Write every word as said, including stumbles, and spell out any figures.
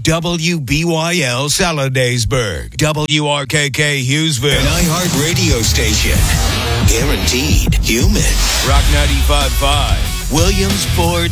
W B Y L Saladaysburg, W R K K Hughesville, an iHeart radio station. Guaranteed human. Rock ninety-five point five, Williamsport,